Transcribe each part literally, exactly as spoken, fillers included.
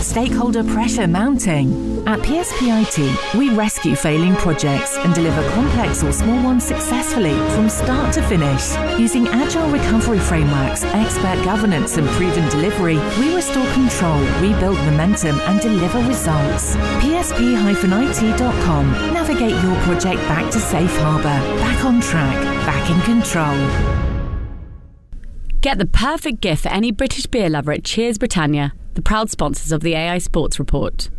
stakeholder pressure mounting? At P S P I T, we rescue failing projects and deliver complex or small ones successfully from start to finish. Using agile recovery frameworks, expert governance and proven delivery, we restore control, rebuild momentum and deliver results. P S P I T dot com. Navigate your project back to safe harbour, back on track, back in control. Get the perfect gift for any British beer lover at Cheers Britannia, the proud sponsors of the A I Sports Report.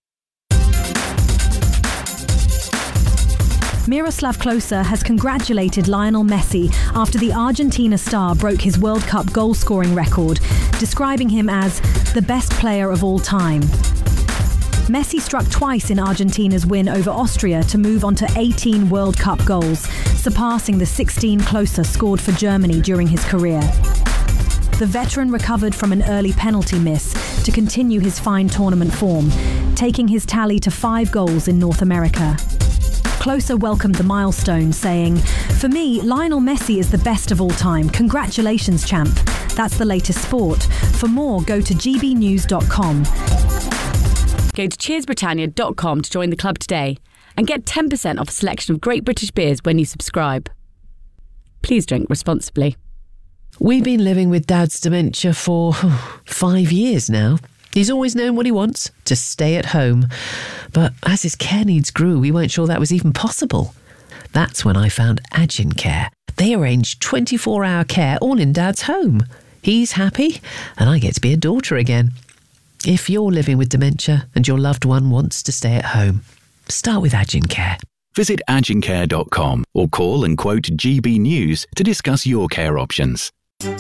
Miroslav Klose has congratulated Lionel Messi after the Argentina star broke his World Cup goal-scoring record, describing him as the best player of all time. Messi struck twice in Argentina's win over Austria to move on to eighteen World Cup goals, surpassing the sixteen Klose scored for Germany during his career. The veteran recovered from an early penalty miss to continue his fine tournament form, taking his tally to five goals in North America. Klose welcomed the milestone, saying, "For me, Lionel Messi is the best of all time. Congratulations, champ." That's the latest sport. For more, go to g b news dot com. Go to cheers britannia dot com to join the club today and get ten percent off a selection of great British beers when you subscribe. Please drink responsibly. We've been living with Dad's dementia for oh, five years now. He's always known what he wants, to stay at home. But as his care needs grew, we weren't sure that was even possible. That's when I found Agincare. They arrange twenty-four hour care all in Dad's home. He's happy, and I get to be a daughter again. If you're living with dementia and your loved one wants to stay at home, start with Agincare. Visit agincare dot com or call and quote G B News to discuss your care options.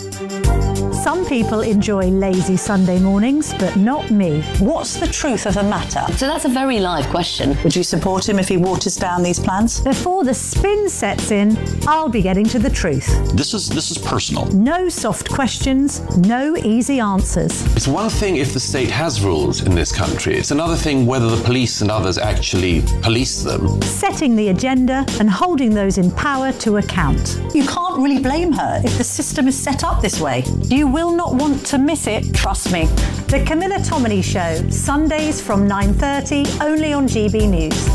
Some people enjoy lazy Sunday mornings, but not me. What's the truth of the matter? So that's a very live question. Would you support him if he waters down these plans? Before the spin sets in, I'll be getting to the truth. This is this is personal. No soft questions, no easy answers. It's one thing if the state has rules in this country. It's another thing whether the police and others actually police them. Setting the agenda and holding those in power to account. You can't really blame her if the system is set up this way. You will not want to miss it, trust me. The Camilla Tominey Show, Sundays from nine thirty, only on G B News.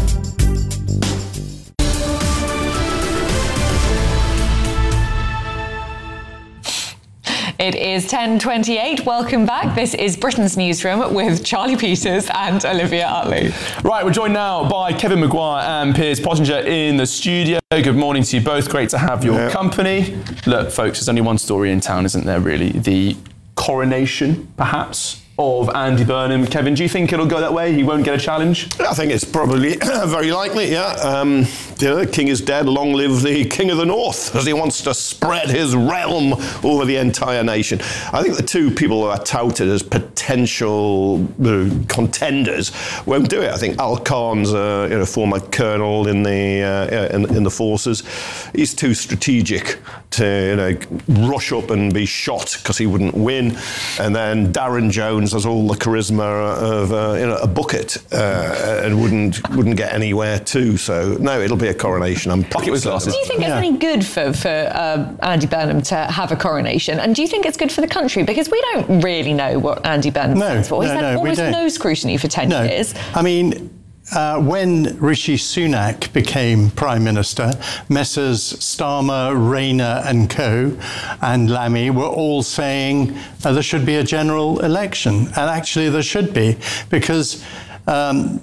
It is ten twenty-eight. Welcome back. This is Britain's Newsroom with Charlie Peters and Olivia Utley. Right, we're joined now by Kevin Maguire and Piers Pottinger in the studio. Good morning to you both. Great to have your yeah. company. Look, folks, there's only one story in town, isn't there, really? The coronation, perhaps, of Andy Burnham. Kevin, do you think it'll go that way? He won't get a challenge? I think it's probably very likely, yeah. Um, you know, the king is dead, long live the King of the North, as he wants to spread his realm over the entire nation. I think the two people who are touted as potential uh, contenders won't do it. I think Al Khan's a you know, former colonel in the uh, in, in the forces. He's too strategic to you know rush up and be shot because he wouldn't win. And then Darren Jones has all the charisma of uh, you know, a bucket uh, and wouldn't wouldn't get anywhere too. So no, it'll be a coronation. I'm pocket with glasses. Do you think yeah. it's any good for for uh, Andy Burnham to have a coronation? And do you think it's good for the country? Because we don't really know what Andy Burnham no, stands for. He's no, had no, almost we don't. no scrutiny for ten no. years. I mean. Uh, when Rishi Sunak became Prime Minister, Messrs Starmer, Rayner and co and Lammy were all saying uh, there should be a general election. And actually there should be, because Um,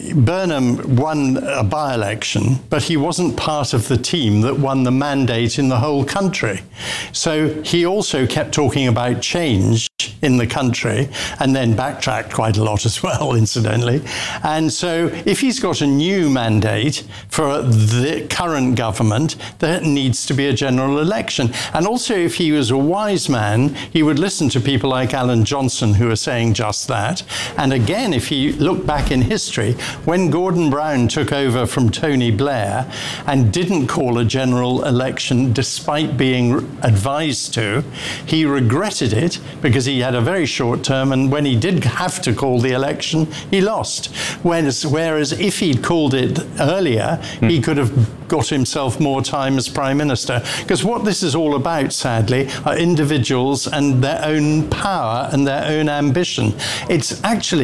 Burnham won a by-election, but he wasn't part of the team that won the mandate in the whole country. So he also kept talking about change in the country and then backtracked quite a lot as well, incidentally. And so if he's got a new mandate for the current government, there needs to be a general election. And also if he was a wise man, he would listen to people like Alan Johnson who are saying just that. And again, if he looked back in history, when Gordon Brown took over from Tony Blair and didn't call a general election despite being advised to, he regretted it because he had a very short term, and when he did have to call the election, he lost. Whereas, whereas if he'd called it earlier, mm. he could have got himself more time as Prime Minister. Because what this is all about, sadly, are individuals and their own power and their own ambition. It's actually